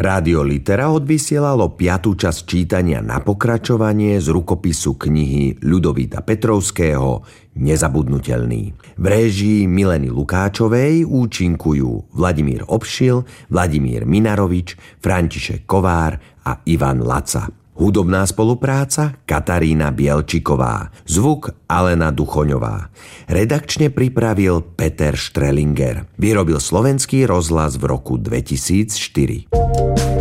Rádio Litera odvysielalo 5. časť čítania na pokračovanie z rukopisu knihy Ľudovíta Petrovského Nezabudnutelný. V réžii Mileny Lukáčovej účinkujú Vladimír Obšil, Vladimír Minarovič, František Kovár a Ivan Laca. Hudobná spolupráca Katarína Bielčiková, zvuk Alena Duchoňová. Redakčne pripravil Peter Strelinger. Vyrobil Slovenský rozhlas v roku 2004.